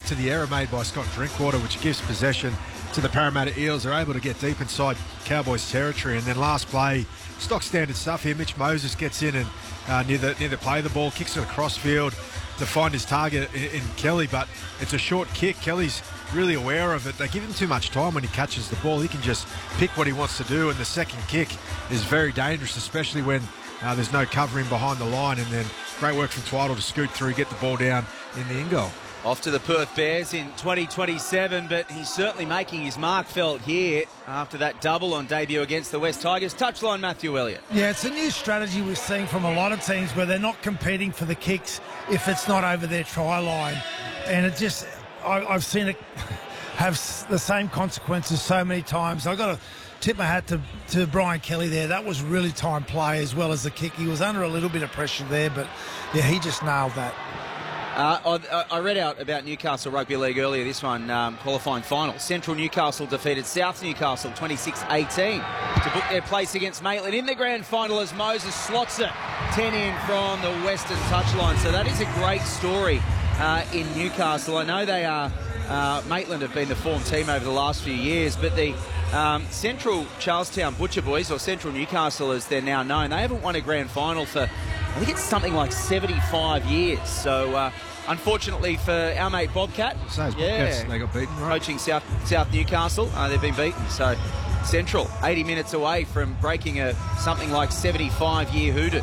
to the error made by Scott Drinkwater, which gives possession to the Parramatta Eels. They're able to get deep inside Cowboys territory, and then last play, stock standard stuff here. Mitch Moses gets in and near the play the ball, kicks it across field to find his target in Kelly, but it's a short kick. Kelly's really aware of it. They give him too much time when he catches the ball. He can just pick what he wants to do, and the second kick is very dangerous, especially when there's no covering behind the line, and then great work from Twiddle to scoot through, get the ball down in the in goal. Off to the Perth Bears in 2027, but he's certainly making his mark felt here after that double on debut against the West Tigers. Touchline, Matthew Elliott. Yeah, it's a new strategy we're seeing from a lot of teams where they're not competing for the kicks if it's not over their try line. And it just, I've seen it have the same consequences so many times. I've got to tip my hat to Brian Kelly there. That was really timed play as well as the kick. He was under a little bit of pressure there, but yeah, he just nailed that. I read out about Newcastle Rugby League earlier, this one, qualifying final. Central Newcastle defeated South Newcastle 26-18 to book their place against Maitland in the grand final as Moses slots it 10 in from the western touchline. So that is a great story in Newcastle. I know they are, Maitland have been the form team over the last few years, but the Central Charlestown Butcher Boys, or Central Newcastle as they're now known, they haven't won a grand final for, I think it's something like 75 years. So unfortunately for our mate Bobcat, they got beaten, right? Coaching South Newcastle, they've been beaten. So Central 80 minutes away from breaking a something like 75-year hoodoo.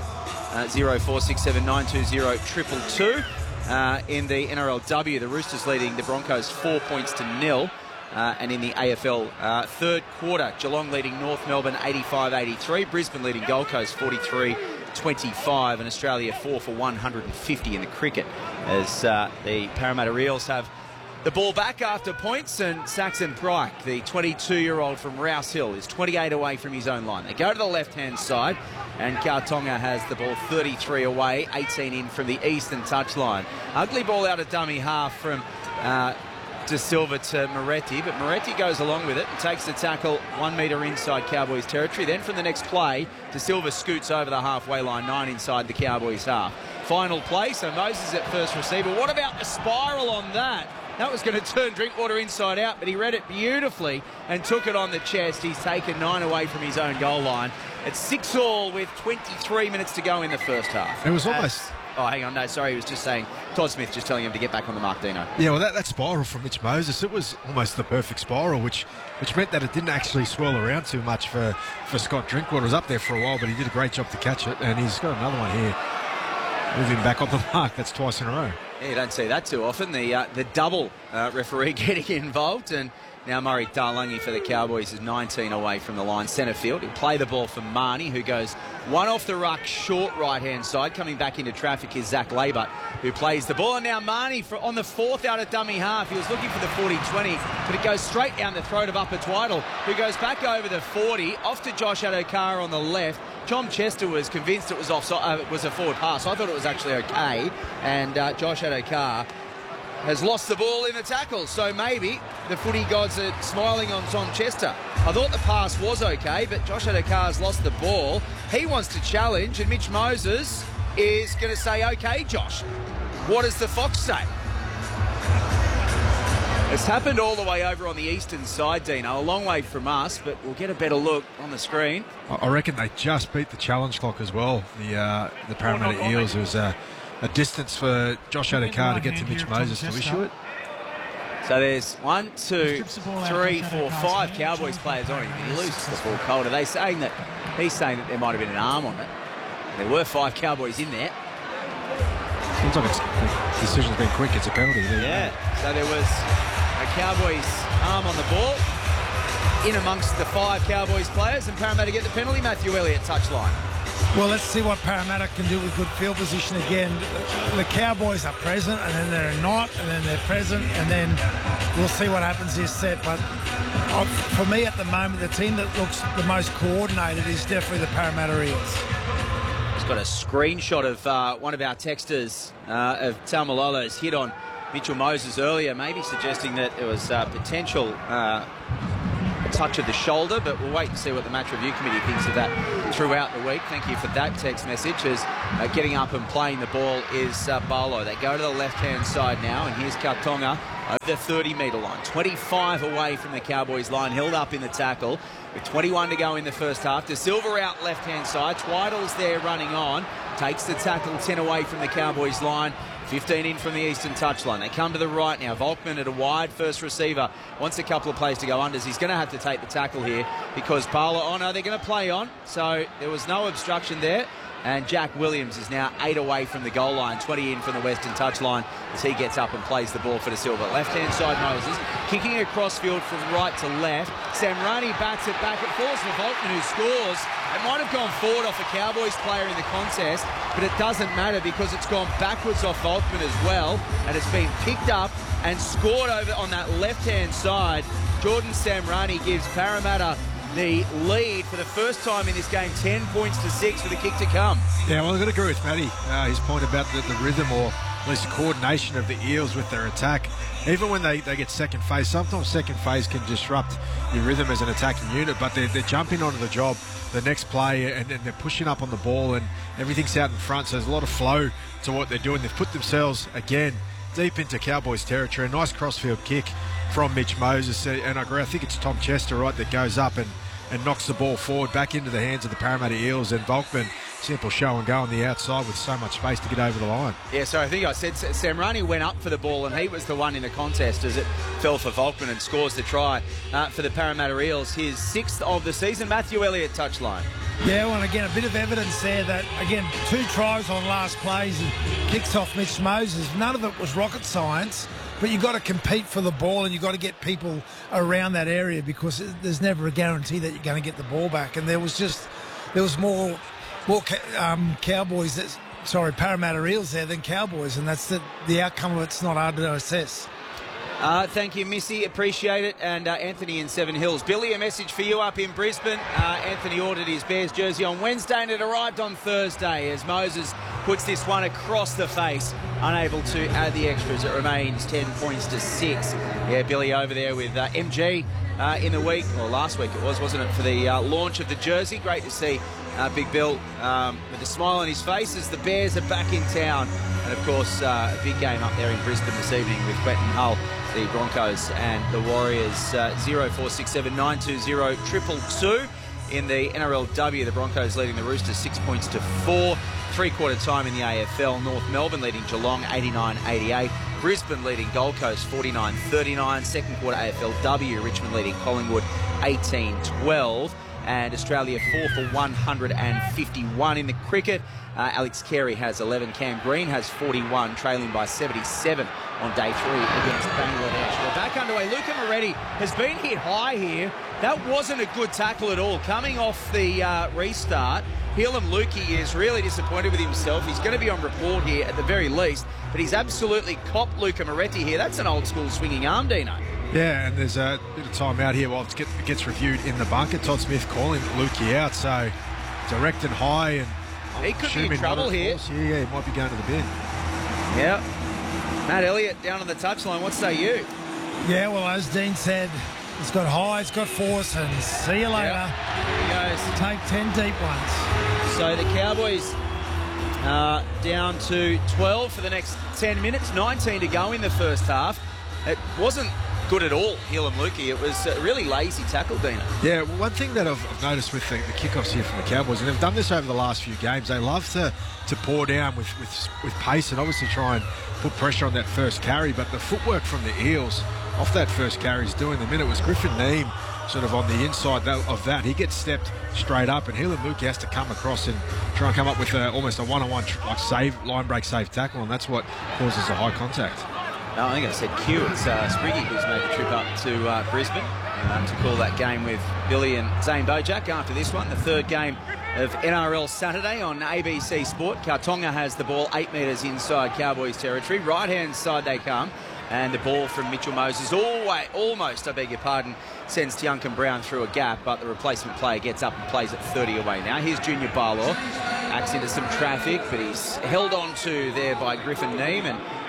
0467920222 in the NRLW, the Roosters leading the Broncos 4 points to 0. And in the AFL third quarter, Geelong leading North Melbourne 85-83, Brisbane leading Gold Coast 43-25, and Australia 4 for 150 in the cricket as the Parramatta Eels have the ball back after points, and Saxon Pryke, the 22-year-old from Rouse Hill, is 28 away from his own line. They go to the left-hand side, and Kautonga has the ball 33 away, 18 in from the eastern touchline. Ugly ball out of dummy half from De Silva to Moretti, but Moretti goes along with it and takes the tackle 1 metre inside Cowboys territory. Then from the next play, De Silva scoots over the halfway line, 9 inside the Cowboys half. Final play, so Moses at first receiver. What about the spiral on that? That was going to turn Drinkwater inside out, but he read it beautifully and took it on the chest. He's taken 9 away from his own goal line. It's 6-all with 23 minutes to go in the first half. It was almost... Oh, hang on. No, sorry. He was just saying, Todd Smith just telling him to get back on the mark, Dino. Yeah, well, that spiral from Mitch Moses, it was almost the perfect spiral, which meant that it didn't actually swirl around too much for Scott Drinkwater. It was up there for a while, but he did a great job to catch it, and he's got another one here. Moving back on the mark. That's twice in a row. Yeah, you don't see that too often. The double referee getting involved, and now Murray Darlungi for the Cowboys is 19 away from the line, centre field. He'll play the ball for Marnie, who goes one off the ruck, short right-hand side. Coming back into traffic is Zach Labour, who plays the ball. And now Marnie on the fourth out of dummy half. He was looking for the 40-20, but it goes straight down the throat of Upper Twiddle, who goes back over the 40, off to Josh Adokar on the left. Tom Chester was convinced it was offside. It was a forward pass. I thought it was actually okay. And Josh Adokar has lost the ball in the tackle. So maybe the footy gods are smiling on Tom Chester. I thought the pass was okay, but Josh Adokar's lost the ball. He wants to challenge, and Mitch Moses is going to say, okay, Josh, what does the Fox say? It's happened all the way over on the eastern side, Dino, a long way from us, but we'll get a better look on the screen. I reckon they just beat the challenge clock as well, the Parramatta Eels. It was a distance for Josh Adokar to get to Mitch Moses to issue it. So there's 1, 2, 3, 4, 5 Cowboys players on him. He loses the ball cold. Are they saying that he's saying that there might have been an arm on it? There were 5 Cowboys in there. Seems like the decision's been quick. It's a penalty. Yeah. So there was a Cowboys arm on the ball in amongst the 5 Cowboys players, and Parramatta get the penalty. Matthew Elliott, touchline. Well, let's see what Parramatta can do with good field position again. The Cowboys are present, and then they're not, and then they're present, and then we'll see what happens this set. But for me at the moment, the team that looks the most coordinated is definitely the Parramatta Eels. Just got a screenshot of one of our texters of Taumalolo's hit on Mitchell Moses earlier, maybe suggesting that there was potential touch of the shoulder, but we'll wait and see what the match review committee thinks of that throughout the week. Thank you for that text message. As getting up and playing the ball is Barlow. They go to the left-hand side now, and here's Kautonga over the 30-metre line. 25 away from the Cowboys line, held up in the tackle with 21 to go in the first half. De Silva out left-hand side. Twiddle's there running on. Takes the tackle 10 away from the Cowboys line. 15 in from the eastern touchline. They come to the right now. Volkman at a wide first receiver. Wants a couple of plays to go unders. He's going to have to take the tackle here because Parla, oh no, they're going to play on. So there was no obstruction there. And Jack Williams is now 8 away from the goal line, 20 in from the western touchline as he gets up and plays the ball for De Silva. Left-hand side Moses, kicking across field from right to left. Samrani bats it back. It falls for Volkman, who scores. It might have gone forward off a Cowboys player in the contest, but it doesn't matter because it's gone backwards off Volkman as well, and it's been picked up and scored over on that left-hand side. Jordan Samrani gives Parramatta the lead for the first time in this game, 10 points to 6 for the kick to come. Yeah, well, I've got to agree with Matty. His point about the rhythm, or at least the coordination of the Eels with their attack. Even when they get second phase, sometimes second phase can disrupt your rhythm as an attacking unit, but they're jumping onto the job the next play, and they're pushing up on the ball, and everything's out in front, so there's a lot of flow to what they're doing. They've put themselves, again, deep into Cowboys territory. A nice crossfield kick from Mitch Moses, and I agree, I think it's Tom Chester, right, that goes up and knocks the ball forward back into the hands of the Parramatta Eels, and Volkman, simple show and go on the outside with so much space to get over the line. Yeah, so I think I said Samrani went up for the ball, and he was the one in the contest as it fell for Volkman and scores the try for the Parramatta Eels, his 6th of the season. Matthew Elliott touchline. Yeah, well, again, a bit of evidence there that, again, 2 tries on last plays and kicks off Mitch Moses. None of it was rocket science, but you've got to compete for the ball and you've got to get people around that area because there's never a guarantee that you're going to get the ball back. And there was more Parramatta Eels there than Cowboys, and that's the outcome of it's not hard to assess. Thank you, Missy. Appreciate it. And Anthony in Seven Hills. Billy, a message for you up in Brisbane. Anthony ordered his Bears jersey on Wednesday and it arrived on Thursday as Moses puts this one across the face, unable to add the extras. It remains 10 points to 6. Yeah, Billy over there with MG in the week, or last week it was, wasn't it, for the launch of the jersey. Great to see Big Bill with a smile on his face as the Bears are back in town. And, of course, a big game up there in Brisbane this evening with Quentin Hull, the Broncos and the Warriors. 0467 920 222 in the NRLW. The Broncos leading the Roosters 6 points to 4. Three-quarter time in the AFL. North Melbourne leading Geelong 89-88. Brisbane leading Gold Coast 49-39. Second quarter AFLW. Richmond leading Collingwood 18-12. And Australia 4 for 151 in the cricket. Alex Carey has 11. Cam Green has 41, trailing by 77 on day 3 against Bangladesh. We're back underway. Luca Moretti has been hit high here. That wasn't a good tackle at all. Coming off the restart, Helam Lukey is really disappointed with himself. He's going to be on report here at the very least, but he's absolutely copped Luca Moretti here. That's an old school swinging arm, Dino. Yeah, and there's a bit of time out here while it gets reviewed in the bunker. Todd Smith calling Lukey out, so direct and high, and he could be in trouble here. Yeah, he might be going to the bin. Yeah. Matt Elliott down on the touchline. What say you? Yeah, well, as Dean said, it's got high, it's got force, and see you later. Yep. Here he goes. Take 10 deep ones. So the Cowboys down to 12 for the next 10 minutes. 19 to go in the first half. It wasn't good at all, Helam Lukey. It was a really lazy tackle, Dino. Yeah, one thing that I've noticed with the kickoffs here from the Cowboys, and they've done this over the last few games, they love to pour down with pace and obviously try and put pressure on that first carry, but the footwork from the Eels off that first carry is doing them in. It was Griffin Neame sort of on the inside of that. He gets stepped straight up, and Helam Lukey has to come across and try and come up with almost a one-on-one line break save tackle, and that's what causes a high contact. No, I think I said Q. It's Spriggy who's made the trip up to Brisbane to call that game with Billy and Zane Bojak after this one. The third game of NRL Saturday on ABC Sport. Kautonga has the ball 8 metres inside Cowboys territory. Right-hand side they come. And the ball from Mitchell Moses almost, sends Tiuncan Brown through a gap, but the replacement player gets up and plays it 30 away now. Here's Junior Barlaw. Backs into some traffic, but he's held on to there by Griffin Neame, and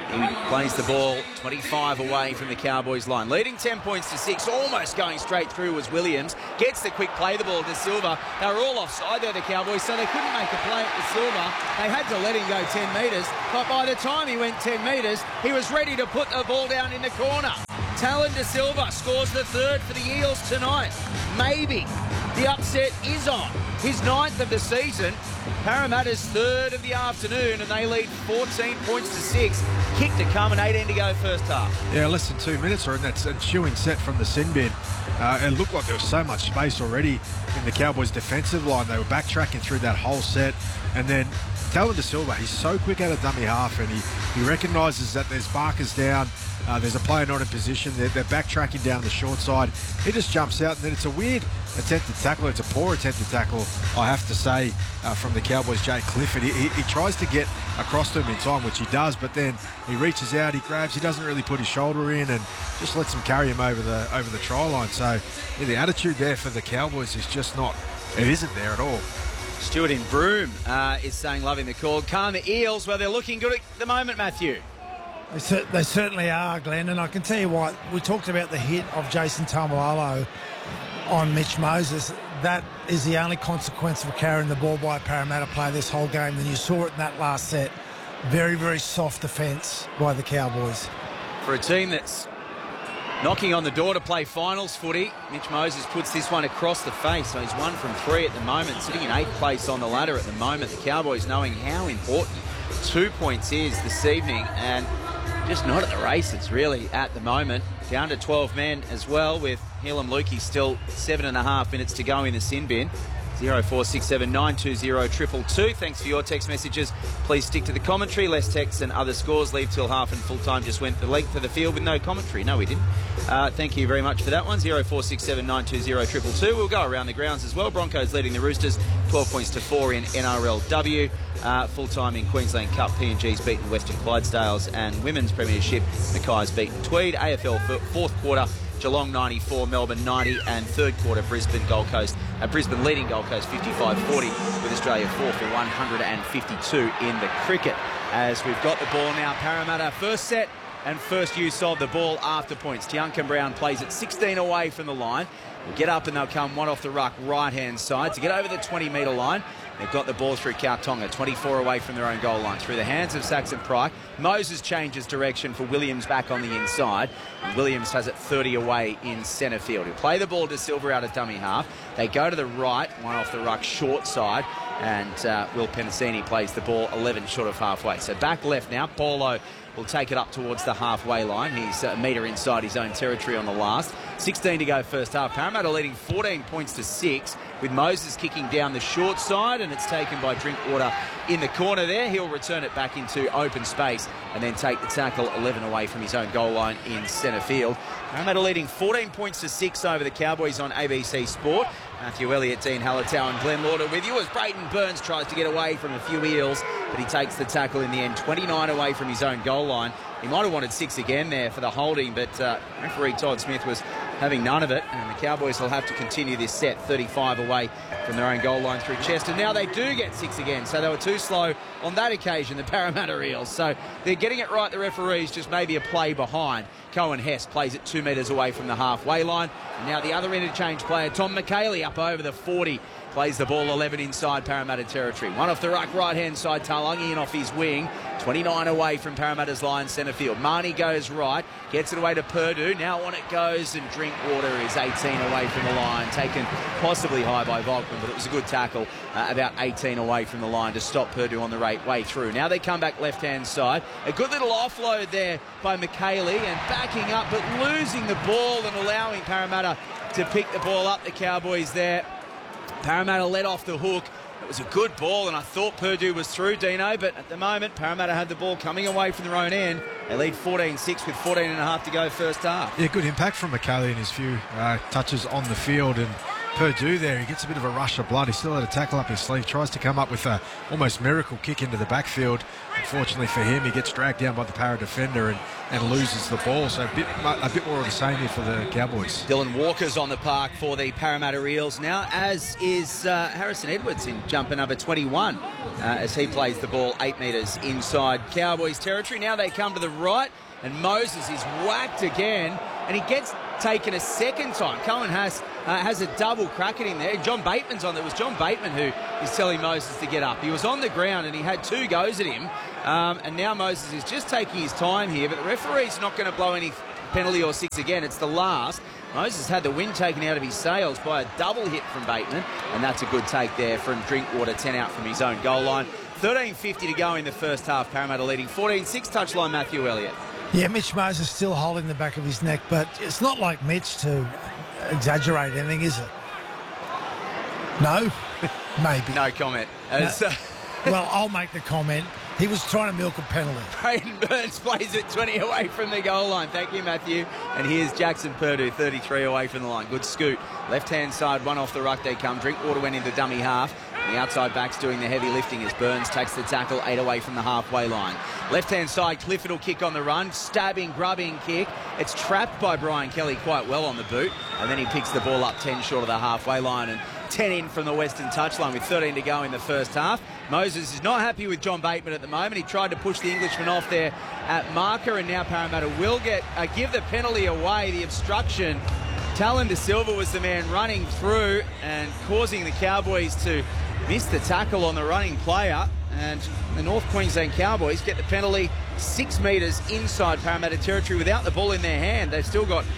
He plays the ball 25 away from the Cowboys line. Leading 10 points to 6, almost going straight through was Williams. Gets the quick play the ball to Silva. They were all offside there, the Cowboys, so they couldn't make a play at the Silva. They had to let him go 10 metres, but by the time he went 10 metres, he was ready to put the ball down in the corner. Talon De Silva scores the third for the Eels tonight. Maybe the upset is on. His 9th of the season. Parramatta's 3rd of the afternoon, and they lead 14 points to 6. Kick to come and 18 to go first half. Yeah, less than 2 minutes, or in that ensuing set from the sin bin. It looked like there was so much space already in the Cowboys' defensive line. They were backtracking through that whole set, and then Talon De Silva, he's so quick out of dummy half, and he recognises that there's markers down. There's a player not in position. They're backtracking down the short side. He just jumps out, and then it's a weird attempted tackle. It's a poor attempted tackle, I have to say, from the Cowboys' Jay Clifford. He tries to get across to him in time, which he does, but then he reaches out, he grabs, he doesn't really put his shoulder in, and just lets him carry him over the try line. So yeah, the attitude there for the Cowboys is just not, it isn't there at all. Stuart in Broome is saying loving the call. Can't the Eels, well, they're looking good at the moment, Matthew. They certainly are, Glenn, and I can tell you what, we talked about the hit of Jason Taumalolo on Mitch Moses. That is the only consequence of carrying the ball by a Parramatta player this whole game, and you saw it in that last set. Very, very soft defence by the Cowboys. For a team that's knocking on the door to play finals footy, Mitch Moses puts this one across the face, so he's 1 from 3 at the moment, sitting in 8th place on the ladder at the moment. The Cowboys knowing how important 2 points is this evening, and just not at the races, really, at the moment. Down to 12 men as well, with Helam Lukey still 7.5 minutes to go in the sin bin. 0467 920 222. Thanks for your text messages. Please stick to the commentary. Less text and other scores. Leave till half and full time just went the length of the field with no commentary. No, we didn't. Thank you very much for that one. 0467 920 222. We'll go around the grounds as well. Broncos leading the Roosters 12 points to 4 in NRLW. Full time in Queensland Cup, PNG's beaten Western Clydesdales, and Women's Premiership, Mackay's beaten Tweed. AFL fourth quarter, Geelong 94, Melbourne 90, and third quarter Brisbane leading Gold Coast 55-40, with Australia 4 for 152 in the cricket. As we've got the ball now, Parramatta first set and first use of the ball after points. Tianka Brown plays it 16 away from the line. Will get up and they'll come one off the ruck right-hand side to get over the 20-metre line. They've got the ball through Kautonga, 24 away from their own goal line, through the hands of Saxon Pryke. Moses changes direction for Williams back on the inside. And Williams has it 30 away in centre field. He'll play the ball to Silva out of dummy half. They go to the right, one off the ruck, short side. And Will Penasini plays the ball 11 short of halfway. So back left now, Paulo will take it up towards the halfway line. He's a metre inside his own territory on the last. 16 to go first half. Parramatta leading 14 points to 6, with Moses kicking down the short side, and it's taken by Drinkwater in the corner there. He'll return it back into open space and then take the tackle 11 away from his own goal line in centre field. Parramatta leading 14 points to 6 over the Cowboys on ABC Sport. Matthew Elliott, Dean Hallertau and Glenn Lauder with you as Brayden Burns tries to get away from a few Eels, but he takes the tackle in the end, 29 away from his own goal line. He might have wanted 6 again there for the holding, but referee Todd Smith was having none of it, and the Cowboys will have to continue this set 35 away from their own goal line through Chester. Now they do get 6 again, so they were too slow on that occasion, the Parramatta Eels. So they're getting it right, the referees, just maybe a play behind. Cohen Hess plays it 2 metres away from the halfway line. And now the other interchange player, Tom McKaylee, up over the 40. Plays the ball 11 inside Parramatta territory. One off the ruck right-hand side, Talangi in off his wing. 29 away from Parramatta's line centre field. Marnie goes right, gets it away to Purdue. Now on it goes, and Drinkwater is 18 away from the line. Taken possibly high by Volkman, but it was a good tackle about 18 away from the line to stop Purdue on the way through. Now they come back left-hand side. A good little offload there by McKaylee, and backing up, but losing the ball and allowing Parramatta to pick the ball up. The Cowboys there. Parramatta let off the hook. It was a good ball, and I thought Purdue was through, Dino, but at the moment, Parramatta had the ball coming away from their own end. They lead 14-6 with 14.5 to go first half. Yeah, good impact from McKaylee in his few touches on the field, and Purdue there. He gets a bit of a rush of blood. He still had a tackle up his sleeve. Tries to come up with a almost miracle kick into the backfield. Unfortunately for him, he gets dragged down by the Para defender and loses the ball. So a bit more of the same here for the Cowboys. Dylan Walker's on the park for the Parramatta Eels now, as is Harrison Edwards in jumper number 21 as he plays the ball 8 metres inside Cowboys territory. Now they come to the right, and Moses is whacked again, and he gets taken a second time. Cohen has a double crack at him there. John Bateman's on there. It was John Bateman who is telling Moses to get up. He was on the ground and he had 2 goes at him, and now Moses is just taking his time here, but the referee's not going to blow any penalty or 6 again. It's the last. Moses had the wind taken out of his sails by a double hit from Bateman, and that's a good take there from Drinkwater, 10 out from his own goal line. 13:50 to go in the first half. Parramatta leading 14-6. Touchline Matthew Elliott. Yeah, Mitch Moses still holding the back of his neck, but it's not like Mitch to exaggerate anything, is it? No? Maybe. No comment. Well, I'll make the comment. He was trying to milk a penalty. Braden Burns plays it 20 away from the goal line. Thank you, Matthew. And here's Jackson Purdue, 33 away from the line. Good scoot. Left-hand side, one off the ruck they come. Drinkwater went into dummy half. The outside back's doing the heavy lifting as Burns takes the tackle 8 away from the halfway line. Left-hand side, Clifford will kick on the run. Stabbing, grubbing kick. It's trapped by Brian Kelly quite well on the boot. And then he picks the ball up 10 short of the halfway line and 10 in from the Western touchline with 13 to go in the first half. Moses is not happy with John Bateman at the moment. He tried to push the Englishman off there at marker, and now Parramatta will give the penalty away, the obstruction. Talon De Silva was the man running through and causing the Cowboys to miss the tackle on the running player, and the North Queensland Cowboys get the penalty 6 metres inside Parramatta territory without the ball in their hand. They've still got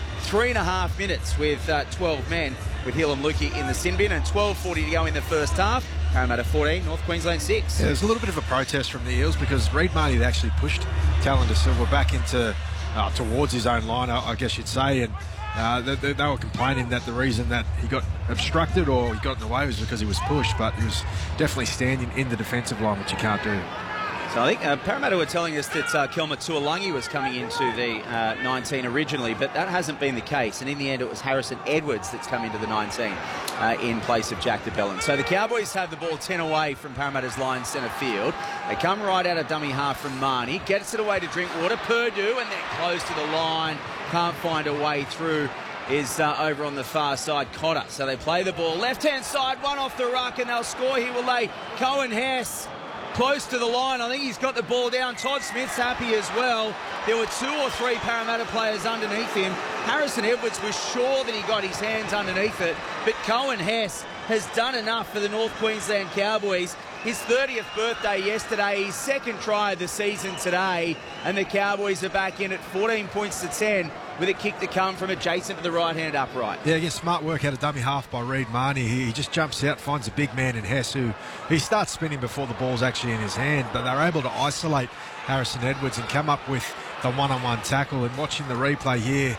3.5 minutes with 12 men, with Hilam Lukey in the sin bin, and 12:40 to go in the first half. Parramatta 14, North Queensland 6. Yeah, there's a little bit of a protest from the Eels because Reid Marnie had actually pushed Talon De Silva back into towards his own line, I guess you'd say, and they were complaining that the reason that he got obstructed or he got in the way was because he was pushed, but he was definitely standing in the defensive line, which you can't do. So I think Parramatta were telling us that Kelma Tuolangi was coming into the 19 originally, but that hasn't been the case. And in the end, it was Harrison Edwards that's come into the 19 in place of Jack DeBellin. So the Cowboys have the ball 10 away from Parramatta's line centre field. They come right out of dummy half from Marnie. Gets it away to Drinkwater. Purdue, and then close to the line. Can't find a way through. Is over on the far side, Cotter. So they play the ball. Left-hand side, one off the ruck, and they'll score here, will they? Cohen Hess. Close to the line. I think he's got the ball down. Todd Smith's happy as well. There were 2 or 3 Parramatta players underneath him. Harrison Edwards was sure that he got his hands underneath it, but Cohen Hess has done enough for the North Queensland Cowboys. His 30th birthday yesterday, his second try of the season today, and the Cowboys are back in at 14 points to 10 with a kick to come from adjacent to the right-hand upright. Yeah, again, smart work out of dummy half by Reid Marnie. He just jumps out, finds a big man in Hess, who he starts spinning before the ball's actually in his hand, but they're able to isolate Harrison Edwards and come up with the one-on-one tackle. And watching the replay here,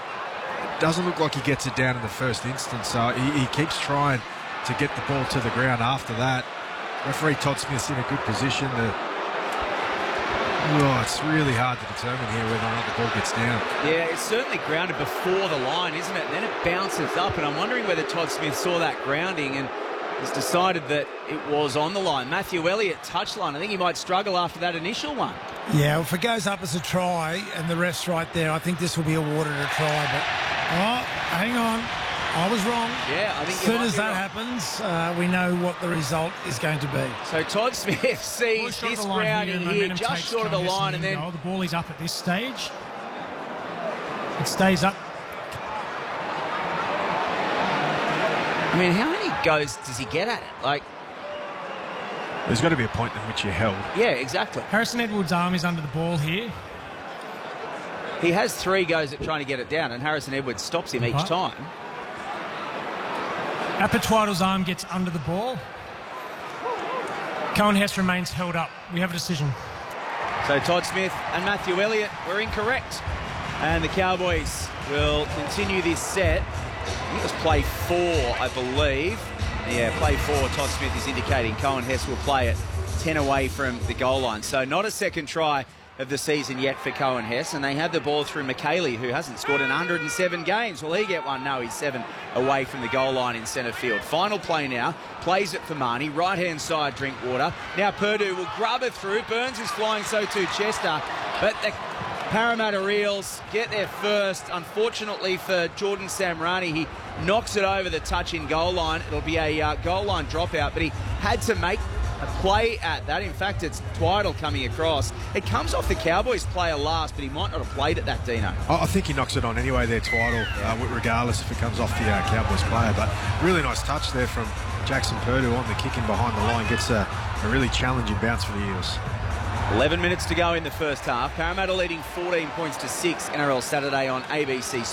it doesn't look like he gets it down in the first instance, so he keeps trying to get the ball to the ground after that. Referee Todd Smith's in a good position. It's really hard to determine here whether or not the ball gets down. Yeah, it's certainly grounded before the line, isn't it? And then it bounces up, and I'm wondering whether Todd Smith saw that grounding and has decided that it was on the line. Matthew Elliott, touchline. I think he might struggle after that initial one. Yeah, if it goes up as a try and the ref's right there, I think this will be awarded a try. But, hang on. I was wrong. Yeah, I think as soon as that happens, we know what the result is going to be. So Todd Smith sees this grounding here, just short of the line, and then the ball is up at this stage. It stays up. I mean, how many goes does he get at it? Like, there's got to be a point in which you're held. Yeah, exactly. Harrison Edwards' arm is under the ball here. He has 3 goes at trying to get it down, and Harrison Edwards stops him each time. Apatwaddle's arm gets under the ball. Cohen Hess remains held up. We have a decision. So Todd Smith and Matthew Elliott were incorrect. And the Cowboys will continue this set. I think it was play 4, I believe. Yeah, play 4, Todd Smith is indicating Cohen Hess will play it 10 away from the goal line. So not a second try of the season yet for Cohen Hess, and they had the ball through McKaylee, who hasn't scored in 107 games. Will he get one? No, he's 7 away from the goal line in centre field. Final play now, plays it for Marnie, right-hand side Drinkwater. Now Purdue will grub it through. Burns is flying, so too Chester, but the Parramatta Eels get there first. Unfortunately for Jordan Samrani, he knocks it over the touch-in goal line. It'll be a goal line dropout, but he had to make a play at that. In fact, it's Twiddle coming across. It comes off the Cowboys player last, but he might not have played at that, Dino. I think he knocks it on anyway there, Twiddle, regardless if it comes off the Cowboys player. But really nice touch there from Jackson Purdue on the kick in behind the line. Gets a really challenging bounce for the Eels. 11 minutes to go in the first half. Parramatta leading 14 points to 6. NRL Saturday on ABC